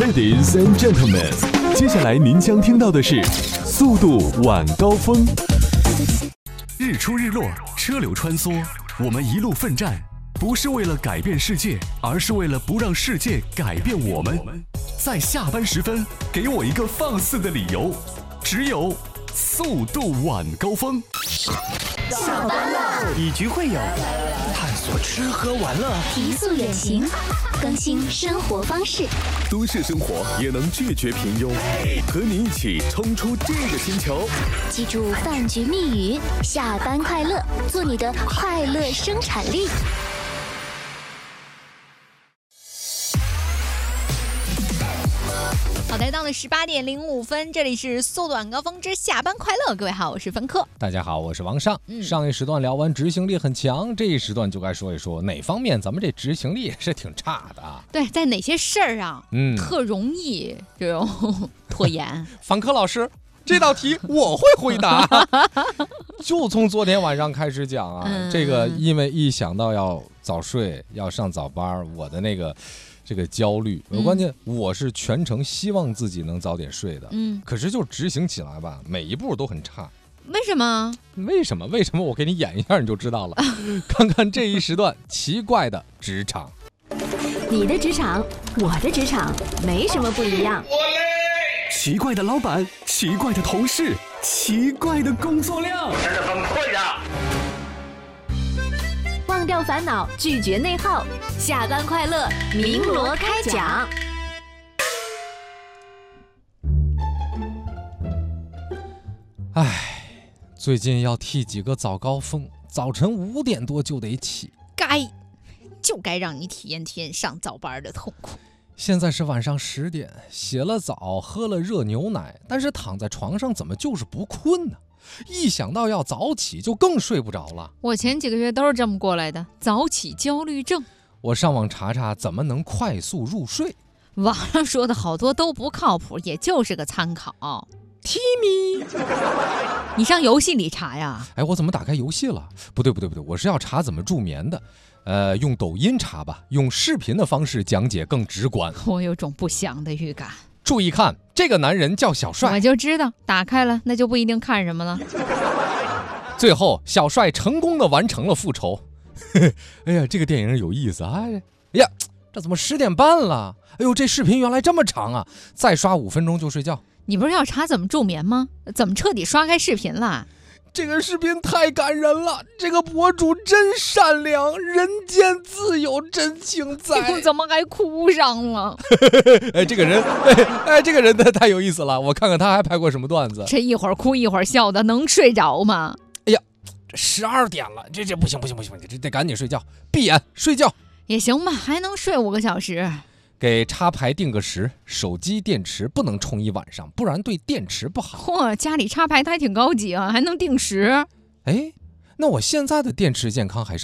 Ladies and gentlemen， 接下来您将听到的是速度晚高峰。日出日落，车流穿梭，我们一路奋战，不是为了改变世界，而是为了不让世界改变我们。在下班时分，给我一个放肆的理由，只有速度晚高峰。 下班了， 以局会友，探索吃喝玩乐， 提速远行，更新生活方式。 都市生活也能拒绝平庸，和你一起冲出这个星球。 记住饭局密语：下班快乐，做你的快乐生产力。 好的，到了18点05分，这里是速度晚高峰之下班快乐。各位好，我是芬克。 大家好，我是王尚。上一时段聊完执行力很强，这一时段就该说一说哪方面咱们这执行力也是挺差的啊。 对，在哪些事儿啊，特容易这种拖延。 凡科老师，这道题我会回答。就从昨天晚上开始讲啊，这个因为一想到要早睡，要上早班，我的这个焦虑，关键我是全程希望自己能早点睡的，可是就执行起来吧，每一步都很差。 为什么？ 为什么？我给你演一下你就知道了。看看这一时段奇怪的职场。 你的职场，我的职场，没什么不一样。 奇怪的老板，奇怪的同事，奇怪的工作量， 真的崩溃了。 忘掉烦恼，拒绝内耗，下班快乐，鸣锣开讲。 最近要替几个早高峰，早晨5点多就得起， 该让你体验上早班的痛苦。 现在是晚上10点，洗了澡，喝了热牛奶，但是躺在床上怎么就是不困呢？一想到要早起就更睡不着了。 我前几个月都是这么过来的，早起焦虑症。 我上网查查怎么能快速入睡， 网上说的好多都不靠谱，也就是个参考。Timmy， 你上游戏里查呀？ 我怎么打开游戏了？不对，我是要查怎么助眠的。用抖音查吧，用视频的方式讲解更直观。 我有种不祥的预感。 注意看，这个男人叫小帅。 我就知道，打开了那就不一定看什么了。 最后，小帅成功的完成了复仇。哎呀，这个电影有意思啊！哎呀，这怎么10点半了？哎呦，这视频原来这么长啊！再刷5分钟就睡觉。 你不是要查怎么助眠吗？怎么彻底刷开视频了？ 这个视频太感人了，这个博主真善良，人间自有真情在。 我怎么还哭上了？ 这个人，这个人太有意思了，我看看他还拍过什么段子。 这一会儿哭一会儿笑的，能睡着吗？ 哎呀，这12点了，这不行，这得赶紧睡觉，闭眼睡觉也行吧，还能睡5个小时。 给插排定个时，手机电池不能充一晚上，不然对电池不好。 嚯，家里插排它还挺高级啊，还能定时。 那我现在的电池健康还是